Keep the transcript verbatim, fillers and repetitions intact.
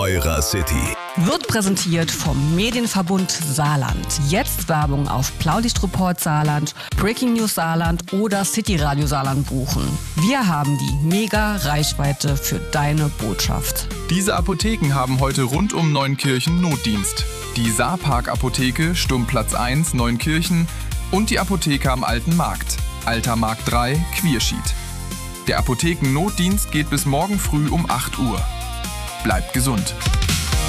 eurer City. Wird präsentiert vom Medienverbund Saarland. Jetzt Werbung auf Blaulichtreport Saarland, Breaking News Saarland oder City Radio Saarland buchen. Wir haben die Mega-Reichweite für deine Botschaft. Diese Apotheken haben heute rund um Neunkirchen Notdienst. Die Saarpark Apotheke, Sturmplatz eins, Neunkirchen und die Apotheke am Alten Markt, Alter Markt drei, Quierschied. Der Apotheken-Notdienst geht bis morgen früh um acht Uhr. Bleibt gesund.